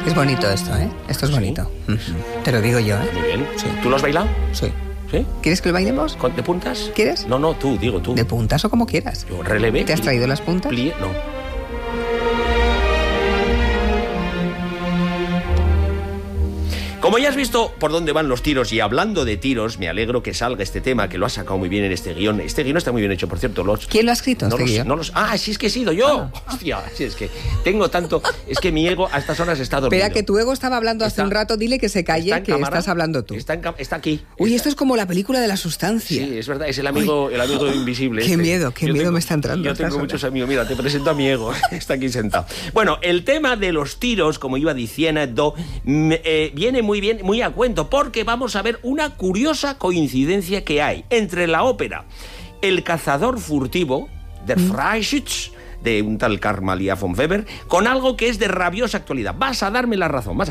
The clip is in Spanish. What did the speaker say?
Es bonito esto, ¿eh? Esto es bonito. Te lo digo yo, ¿eh? Muy bien. Sí. ¿Tú lo has bailado? Sí. ¿Sí? ¿Quieres que lo bailemos? ¿De puntas? ¿Quieres? No, tú, digo tú. ¿De puntas o como quieras? Yo relevé. ¿Te has traído las puntas? Plié, no. Como ya has visto por dónde van los tiros, y hablando de tiros, me alegro que salga este tema, que lo has sacado muy bien en este guión. Este guión está muy bien hecho, por cierto. ¿Quién lo ha escrito, no este guión? Sí, es que he sido yo. Hostia, sí, es que tengo tanto... Es que mi ego a estas horas está dormido. Espera, que tu ego estaba hablando hace un rato. Dile que se calle, que cámara, estás hablando tú. Está aquí. Uy, esto es como la película de La Sustancia. Sí, es verdad, es el amigo invisible. Qué miedo me está entrando. Yo tengo muchos amigos. Mira, te presento a mi ego. Está aquí sentado. Bueno, el tema de los tiros, como iba diciendo, viene muy bien, muy a cuento, porque vamos a ver una curiosa coincidencia que hay entre la ópera El cazador furtivo, Der Freischütz, de un tal Carl Maria von Weber, con algo que es de rabiosa actualidad. Vas a darme la razón, vas a ver.